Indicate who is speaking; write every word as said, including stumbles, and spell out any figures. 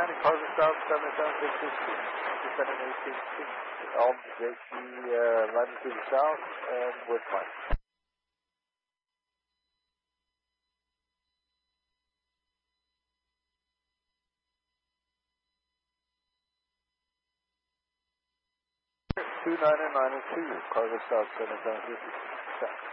Speaker 1: ninety, Cargo South, seventy-seven fifty-two. Descending eighteen sixty. All J C uh, latitude south and with Mike. two niner ninety-two, Cargo South, seventy-seven fifty-two.